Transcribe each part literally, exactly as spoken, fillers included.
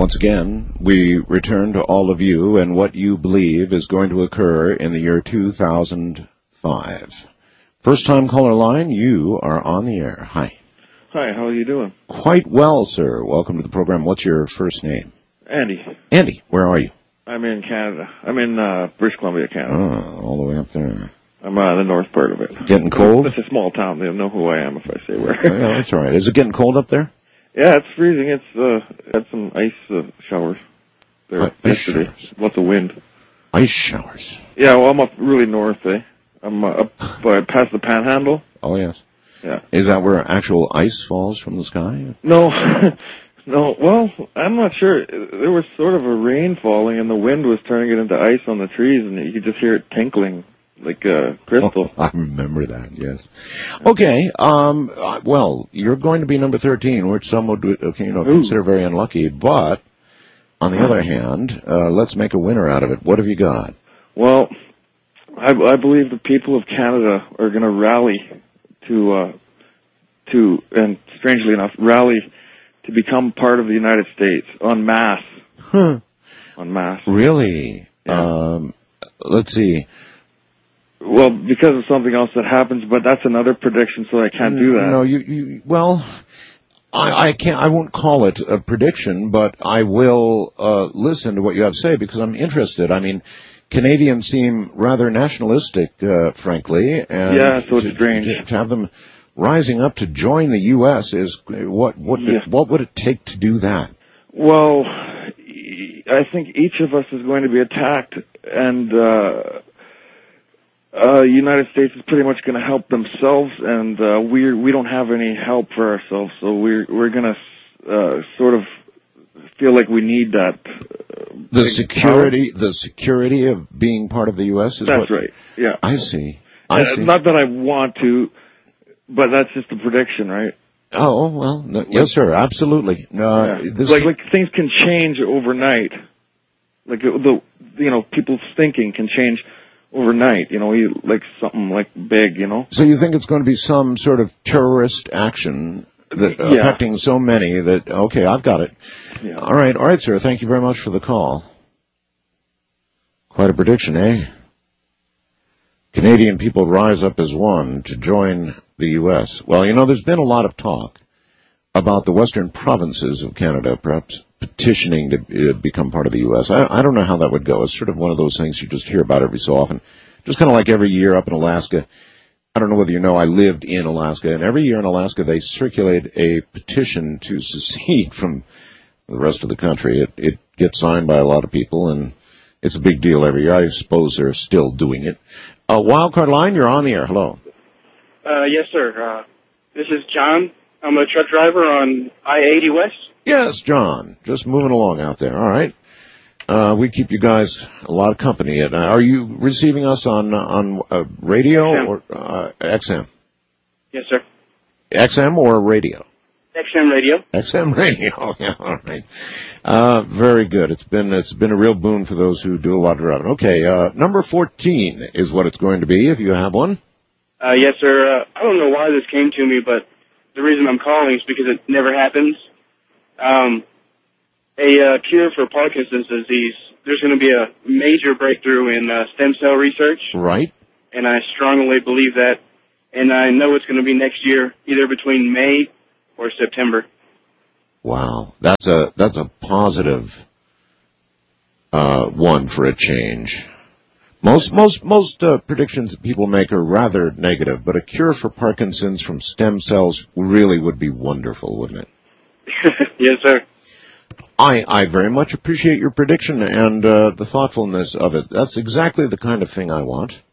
Once again, we return to all of you and what you believe is going to occur in the year two thousand five. First time caller line, you are on the air. Hi. Hi, how are you doing? Quite well, sir. Welcome to the program. What's your first name? Andy. Andy, where are you? I'm in Canada. I'm in uh, British Columbia, Canada. Oh, all the way up there. I'm uh, the north part of it. Getting cold? It's a small town. They'll know who I am if I say where. Yeah, that's all right. Is it getting cold up there? Yeah, it's freezing. It's uh, had some ice uh, showers there Uh, ice yesterday. showers. Lots of wind. Ice showers. Yeah, well, I'm up really north, eh? I'm uh, up uh, past the Panhandle. Oh, yes. Yeah. Is that where actual ice falls from the sky? No, no. Well, I'm not sure. There was sort of a rain falling, and the wind was turning it into ice on the trees, and you could just hear it tinkling like uh, crystal. Oh, I remember that, yes. Okay, um, uh, well, you're going to be number thirteen, which some would okay, you know, consider very unlucky, but on the other hand, uh, let's make a winner out of it. What have you got? Well, I, I believe the people of Canada are going to rally to, uh, to, and strangely enough, rally to become part of the United States en masse. Huh. En masse. Really? Yeah. Um, let's see. Well, because of something else that happens, but that's another prediction, so I can't do that. No, you, you well, I, I can't, I won't call it a prediction, but I will, uh, listen to what you have to say because I'm interested. I mean, Canadians seem rather nationalistic, uh, frankly, and Yeah, so it's to, strange. to, to have them rising up to join the U S is what what Yeah. what would it take to do that? Well, I think each of us is going to be attacked, and uh, uh, United States is pretty much going to help themselves, and uh, we we don't have any help for ourselves, so we're we're going to uh, sort of feel like we need that. Uh, The big security, the security of being part of the U S is power. what. That's right. Yeah. I see. I Uh, see. Not that I want to, but that's just a prediction, right? Oh well, no, yes, sir, absolutely. Uh, Yeah. this Like like things can change overnight. Like the, the you know people's thinking can change overnight. You know, you, like something like big. You know. So you think it's going to be some sort of terrorist action that Yeah. affecting so many that, okay, I've got it. Yeah. All right, all right, sir. Thank you very much for the call. Quite a prediction, eh? Canadian people rise up as one to join the U S. Well, you know, there's been a lot of talk about the western provinces of Canada perhaps petitioning to uh, become part of the U S. I, I don't know how that would go. It's sort of one of those things you just hear about every so often. Just kind of like every year up in Alaska. I don't know whether you know, I lived in Alaska, and every year in Alaska they circulate a petition to secede from the rest of the country. It, it gets signed by a lot of people, and it's a big deal every year. I suppose they're still doing it. Uh, Wildcard Line, you're on the air. Hello. Uh, yes, sir. Uh, this is John. I'm a truck driver on I eighty West. Yes, John. Just moving along out there. All right. Uh, we keep you guys a lot of company. Uh, are you receiving us on on uh, radio X M. or uh, X M? Yes, sir. X M or radio? X M radio. X M radio. Yeah, all right. Uh, very good. It's been it's been a real boon for those who do a lot of driving. Okay, uh, number fourteen is what it's going to be if you have one. Uh, yes, sir. Uh, I don't know why this came to me, but the reason I'm calling is because it never happens. Um, a uh, cure for Parkinson's disease. There's going to be a major breakthrough in uh, stem cell research, Right. and I strongly believe that. And I know it's going to be next year, either between May or September. Wow, that's a that's a positive uh, one for a change. Most most most uh, predictions that people make are rather negative, but a cure for Parkinson's from stem cells really would be wonderful, wouldn't it? Yes, sir. I I very much appreciate your prediction and uh, the thoughtfulness of it. That's exactly the kind of thing I want.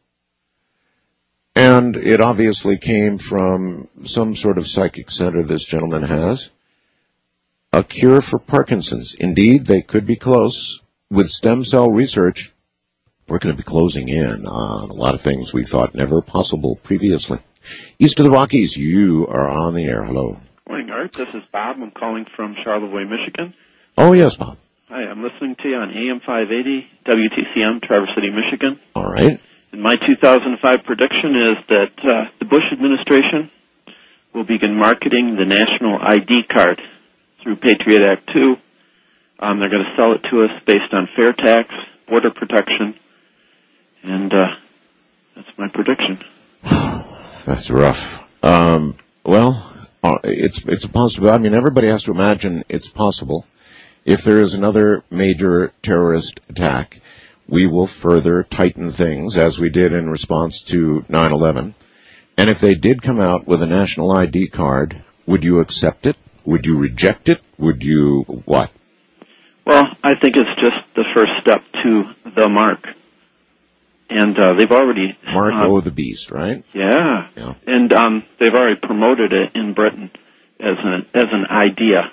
And it obviously came from some sort of psychic center this gentleman has. A cure for Parkinson's. Indeed, they could be close. With stem cell research, we're going to be closing in on a lot of things we thought never possible previously. East of the Rockies, you are on the air. Hello. Morning, Art. This is Bob. I'm calling from Charlevoix, Michigan. Oh, yes, Bob. Hi, I'm listening to you on A M five eighty, W T C M, Traverse City, Michigan. All right. And my two thousand five prediction is that uh, the Bush administration will begin marketing the national I D card through Patriot Act two Um, they're going to sell it to us based on fair tax, border protection, and uh, that's my prediction. That's rough. Um, well, uh, it's it's a possibility. I mean, everybody has to imagine it's possible. If there is another major terrorist attack, we will further tighten things, as we did in response to nine eleven. And if they did come out with a national I D card, would you accept it? Would you reject it? Would you what? Well, I think it's just the first step to the mark. And uh, they've already... Mark uh, O. the Beast, right? Yeah. Yeah. And um, they've already promoted it in Britain as an, as an idea.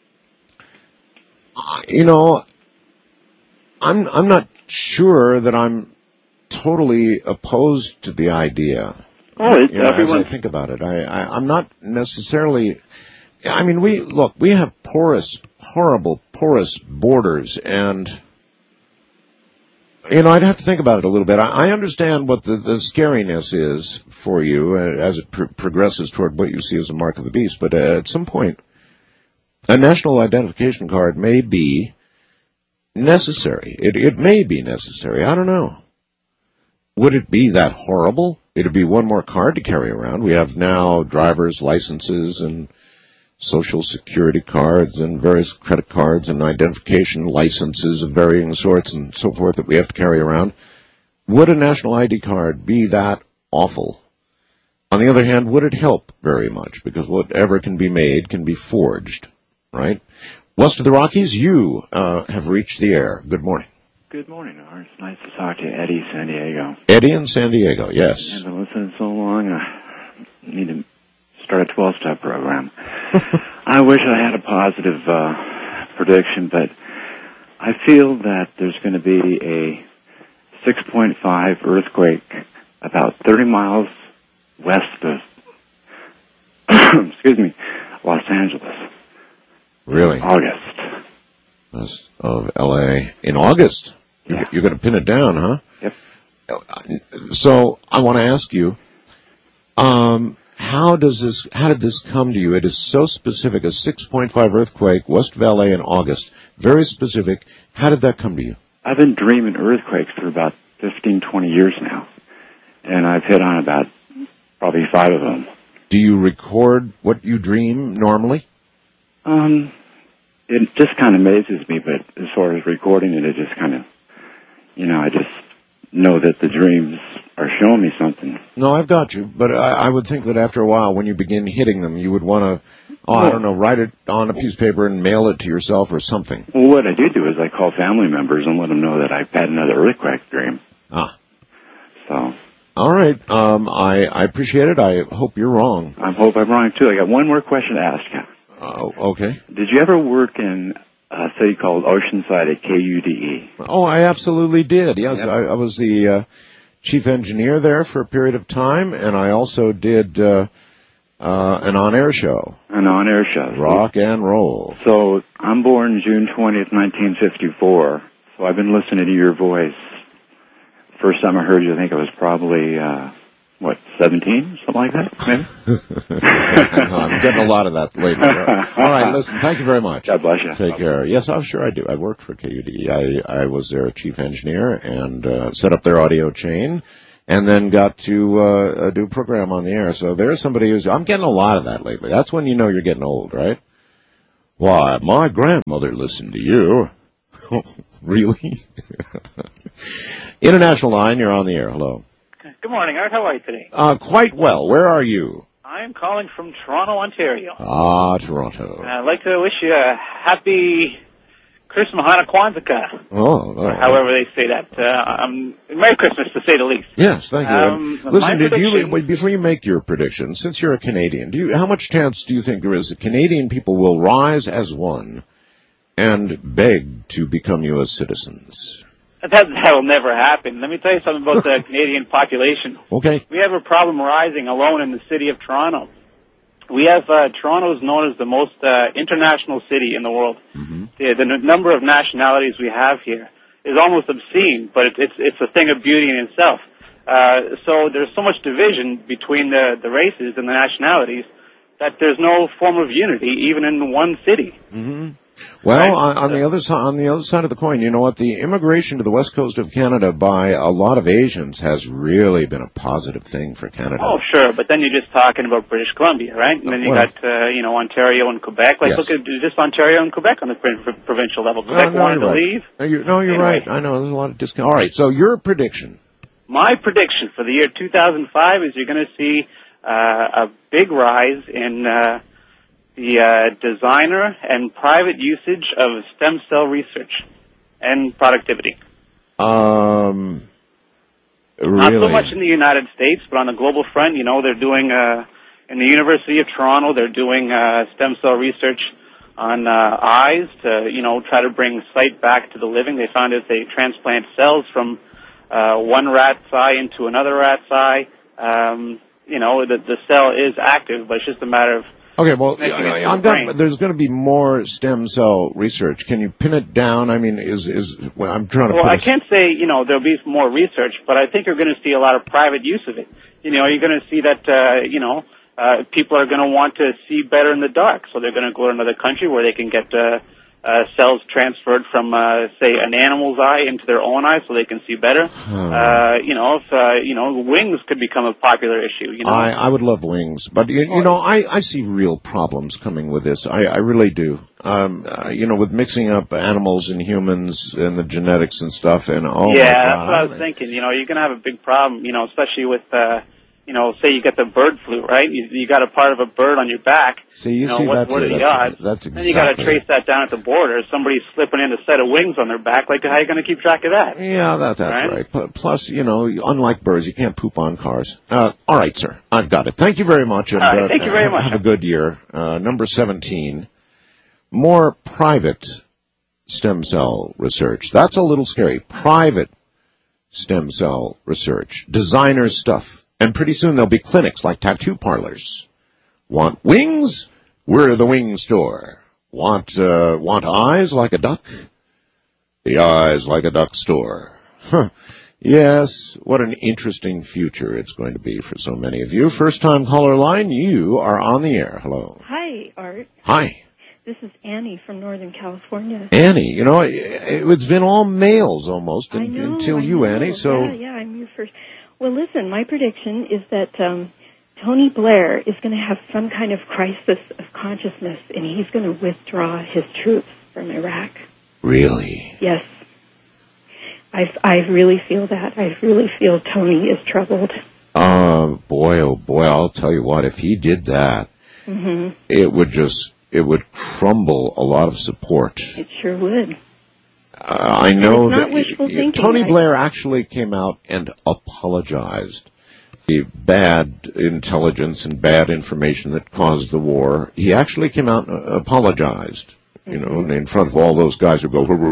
Uh, you know, I'm I'm not sure that I'm totally opposed to the idea. Oh, it's You know, everyone... as I think about it, I, I I'm not necessarily. I mean, we look. We have porous, horrible, porous borders, and you know, I'd have to think about it a little bit. I, I understand what the, the scariness is for you uh, as it pr- progresses toward what you see as a mark of the beast. But uh, at some point, a national identification card may be necessary. It it may be necessary. I don't know. Would it be that horrible? It'd be one more card to carry around. We have now driver's licenses and social security cards and various credit cards and identification licenses of varying sorts and so forth that we have to carry around. Would a national I D card be that awful? On the other hand, would it help very much? Because whatever can be made can be forged, right? West of the Rockies, you uh, have reached the air. Good morning. Good morning, Art. It's nice to talk to you, Eddie, San Diego. Eddie in San Diego, yes. I've been listening so long, I need to start a twelve-step program. I wish I had a positive uh, prediction, but I feel that there's going to be a six point five earthquake about thirty miles west of, excuse me, Los Angeles. Really? August. West of L A in August. Yeah. You're going to pin it down, huh? Yep. So I want to ask you, um, how does this? How did this come to you? It is so specific. A six point five earthquake west of L A in August. Very specific. How did that come to you? I've been dreaming earthquakes for about fifteen, twenty years now, and I've hit on about probably five of them. Do you record what you dream normally? Um, it just kind of amazes me, but as far as recording it, it just kind of, you know, I just know that the dreams are showing me something. No, I've got you, but I, I would think that after a while, when you begin hitting them, you would want to, oh, I don't know, write it on a piece of paper and mail it to yourself or something. Well, what I do do is I call family members and let them know that I've had another earthquake dream. Ah. So. All right. Um, I, I appreciate it. I hope you're wrong. I hope I'm wrong, too. I got one more question to ask you. Uh, okay. Did you ever work in a city called Oceanside at K U D E? Oh, I absolutely did. Yes, Yep. I, I was the uh, chief engineer there for a period of time, and I also did uh, uh, an on-air show. An on-air show. Rock and roll. So I'm born June twentieth, nineteen fifty-four, so I've been listening to your voice. First time I heard you, I think I was probably, uh, what, seventeen? Something like that, maybe? No, I'm getting a lot of that lately. All right, listen, thank you very much. God bless you. Take care. Yes, I'm sure I do. I worked for K U D E. I, I was their chief engineer and uh, set up their audio chain and then got to uh, do a program on the air. So there's somebody who's, I'm getting a lot of that lately. That's when you know you're getting old, right? Why, my grandmother listened to you. Really? International line, you're on the air. Hello. Good morning, Art. How are you today? Uh, quite well. Where are you? I'm calling from Toronto, Ontario. Ah, Toronto. I'd like to wish you a happy Christmas, Hana Kwanzaa, Oh, or however they say that. Uh, um, Merry Christmas, to say the least. Yes, thank you. Um, Listen, did you, prediction- wait, before you make your prediction, since you're a Canadian, do you, how much chance do you think there is that Canadian people will rise as one and beg to become U S citizens? That, that will never happen. Let me tell you something about the Canadian population. Okay. We have a problem rising alone in the city of Toronto. We have, uh, Toronto is known as the most uh, international city in the world. Mm-hmm. The, the n- number of nationalities we have here is almost obscene, but it, it's it's a thing of beauty in itself. Uh, so there's so much division between the, the races and the nationalities that there's no form of unity even in one city. Mm-hmm. Well, Right. on, on the other side, on the other side of the coin, you know what? The immigration to the west coast of Canada by a lot of Asians has really been a positive thing for Canada. Oh, sure, but then you're just talking about British Columbia, right? And then you Well- got, uh, you know, Ontario and Quebec. Like, Yes. look at just Ontario and Quebec on the pr- pr- provincial level. No, Quebec no, wanted you're to right. leave. No, you're, no, you're Anyway. right. I know there's a lot of discount. All right, so your prediction. My prediction for the year two thousand five is you're going to see uh, a big rise in uh, the uh, designer and private usage of stem cell research and productivity. Um, really? Not so much in the United States, but on the global front, you know, they're doing, uh, in the University of Toronto, they're doing uh, stem cell research on uh, eyes to, you know, try to bring sight back to the living. They found if they transplant cells from uh, one rat's eye into another rat's eye, um, you know, the, the cell is active, but it's just a matter of Okay, well, Making it I'm brain. got, there's going to be more stem cell research. Can you pin it down? I mean, is is well, I'm trying to. Well, put I a- can't say, you know, there'll be more research, but I think you're going to see a lot of private use of it. You know, you're going to see that, uh, you know, uh, people are going to want to see better in the dark, so they're going to go to another country where they can get uh, uh, cells transferred from, uh, say, an animal's eye into their own eye so they can see better. Uh, you know, if, uh, you know, wings could become a popular issue, you know. I, I would love wings, but you, you know, I, I see real problems coming with this. I, I really do. Um, uh, you know, with mixing up animals and humans and the genetics and stuff, and oh my yeah, God, that's what I was thinking. You know, you're going to have a big problem, you know, especially with, uh, you know, say you get the bird flu, right? You, you got a part of a bird on your back. See, you you know, see, what, that's what are it. the That's- odds? that's Then you got to exactly trace it. that down at the border. Somebody's slipping in a set of wings on their back. Like, how are you going to keep track of that? Yeah, that, that's Right? right. Pl- Plus, you know, unlike birds, you can't poop on cars. Uh, all right, sir. I've got it. Thank you very much. And, All right, thank you very have, much. Have a good year. Uh, number seventeen, more private stem cell research. That's a little scary. Private stem cell research. Designer stuff. And pretty soon there'll be clinics like tattoo parlors. Want wings? We're the wing store. Want, uh, want eyes like a duck? The eyes like a duck store. Huh. Yes, what an interesting future it's going to be for so many of you. First time caller line, you are on the air. Hello. Hi, Art. Hi. This is Annie from Northern California. Annie, you know, it, it's been all males almost I un- know, until I you, know. Annie, so... Yeah, yeah, I'm your first. Well, listen, my prediction is that um, Tony Blair is going to have some kind of crisis of consciousness, and he's going to withdraw his troops from Iraq. Really? Yes. I, I really feel that. I really feel Tony is troubled. Uh, boy, oh boy, I'll tell you what, if he did that, Mm-hmm. it would just, it would crumble a lot of support. It sure would. Uh, I know it's not that wishful y- thinking, Tony I- Blair actually came out and apologized. The bad intelligence and bad information that caused the war, he actually came out and uh, apologized, you know, in front of all those guys who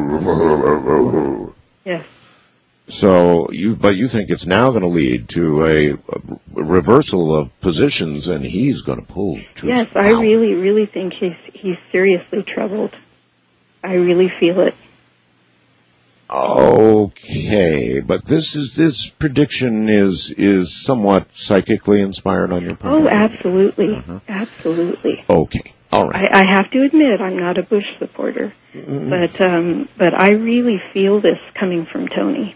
go, Yes. so you, but you think it's now going to lead to a, a reversal of positions and he's going to pull troops Yes, I out. really, really think he's he's seriously troubled. I really feel it. Okay, but this is this prediction is is somewhat psychically inspired on your part. Oh, absolutely, Uh-huh. absolutely. Okay, all right. I, I have to admit, I'm not a Bush supporter, Mm-hmm. but um, but I really feel this coming from Tony.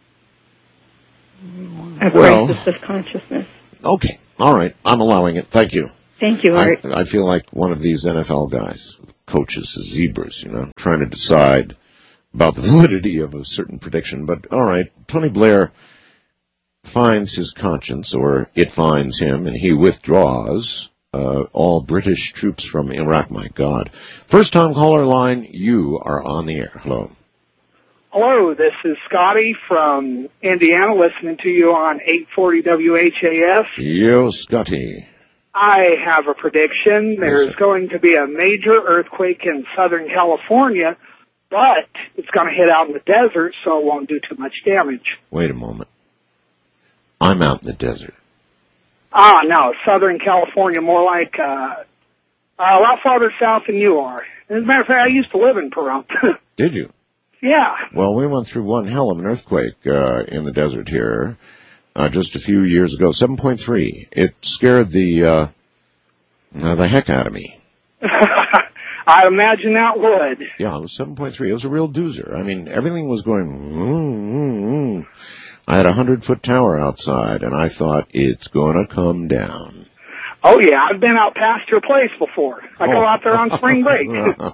A Well- crisis of consciousness. Okay, all right. I'm allowing it. Thank you. Thank you, I, Art. I feel like one of these N F L guys, coaches as zebras, you know, trying to decide about the validity of a certain prediction. But all right, Tony Blair finds his conscience, or it finds him, and he withdraws uh, all British troops from Iraq. My God. First time caller line, you are on the air. Hello. Hello, this is Scotty from Indiana, listening to you on eight forty W H A S. Yo, Scotty. I have a prediction. There's sir. going to be a major earthquake in Southern California, but it's going to hit out in the desert, so it won't do too much damage. Wait a moment. I'm out in the desert. Ah, no, Southern California, more like uh, a lot farther south than you are. As a matter of fact, I used to live in Pahrump. Did you? Yeah. Well, we went through one hell of an earthquake uh, in the desert here uh, just a few years ago, seven point three. It scared the uh, uh, the heck out of me. I imagine that would. Yeah, it was seven point three. It was a real doozer. I mean, everything was going, mm, mm, mm. I had a hundred-foot tower outside, and I thought, it's going to come down. Oh, yeah, I've been out past your place before. I oh. go out there on spring break.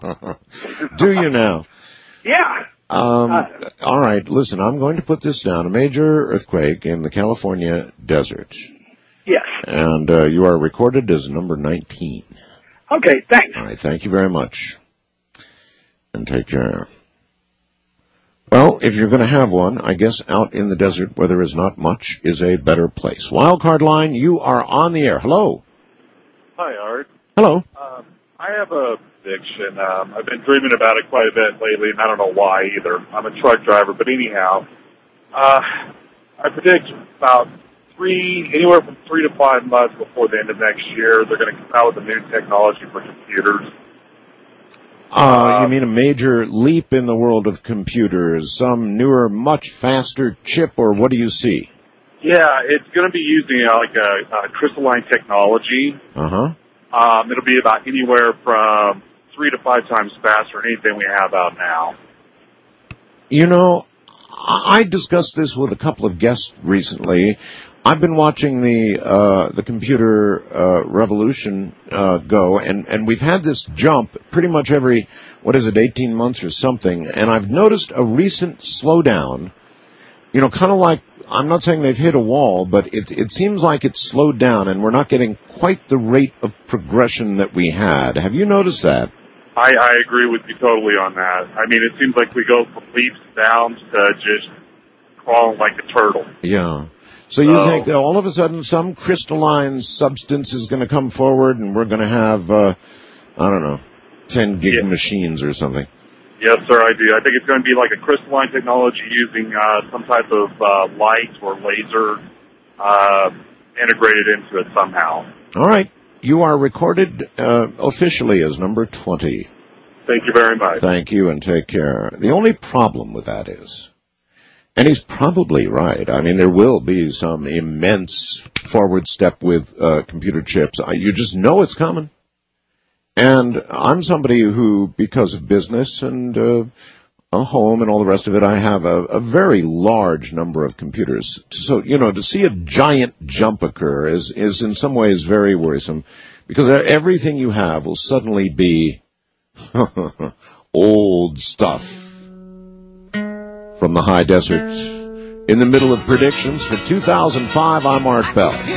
Do you now? Yeah. Um, uh, all right, listen, I'm going to put this down. A major earthquake in the California desert. Yes. And uh, you are recorded as number nineteen. Okay, thanks. All right, thank you very much. And take care. Well, if you're going to have one, I guess out in the desert where there is not much is a better place. Wildcard line, you are on the air. Hello. Hi, Art. Hello. Um, I have a prediction. Um, I've been dreaming about it quite a bit lately, and I don't know why either. I'm a truck driver, but anyhow, uh, I predict about three, anywhere from three to five months before the end of next year, they're going to come out with a new technology for computers. Uh, you mean a major leap in the world of computers, some newer, much faster chip, or what do you see? Yeah, it's going to be using uh, like a, a crystalline technology. Uh-huh. Um, it'll be about anywhere from three to five times faster than anything we have out now. You know, I discussed this with a couple of guests recently. I've been watching the uh, the computer uh, revolution uh, go, and, and we've had this jump pretty much every, what is it, eighteen months or something, and I've noticed a recent slowdown, you know, kind of like, I'm not saying they've hit a wall, but it, it seems like it's slowed down, and we're not getting quite the rate of progression that we had. Have you noticed that? I, I agree with you totally on that. I mean, it seems like we go from leaps and bounds to just crawling like a turtle. Yeah. So you think that all of a sudden some crystalline substance is going to come forward and we're going to have, uh, I don't know, ten gig yeah. machines or something? Yes, sir, I do. I think it's going to be like a crystalline technology using uh, some type of uh, light or laser uh, integrated into it somehow. All right. You are recorded uh, officially as number twenty. Thank you very much. Thank you, and take care. The only problem with that is, and he's probably right, I mean, there will be some immense forward step with uh, computer chips. You just know it's coming. And I'm somebody who, because of business and uh, a home and all the rest of it, I have a, a very large number of computers. So, you know, to see a giant jump occur is, is in some ways very worrisome, because everything you have will suddenly be old stuff from the high desert. In the middle of predictions for two thousand five, I'm Art Bell.